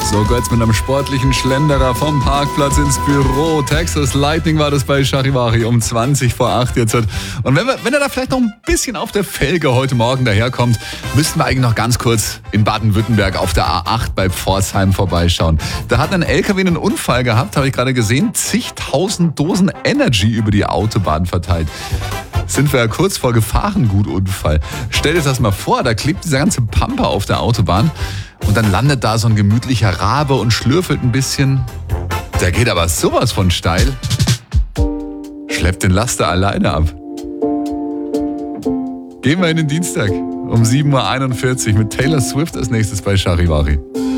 So geht's mit einem sportlichen Schlenderer vom Parkplatz ins Büro. Texas Lightning war das bei Charivari um 20 vor 8 jetzt. Und wenn er da vielleicht noch ein bisschen auf der Felge heute Morgen daherkommt, müssten wir eigentlich noch ganz kurz in Baden-Württemberg auf der A8 bei Pforzheim vorbeischauen. Da hat ein LKW einen Unfall gehabt, habe ich gerade gesehen. Zigtausend Dosen Energy über die Autobahn verteilt. Sind wir ja kurz vor Gefahrengutunfall. Stell dir das mal vor, da klebt dieser ganze Pamper auf der Autobahn und dann landet da so ein gemütlicher Rabe und schlürfelt ein bisschen. Der geht aber sowas von steil. Schleppt den Laster alleine ab. Gehen wir in den Dienstag um 7.41 Uhr mit Taylor Swift als nächstes bei Charivari.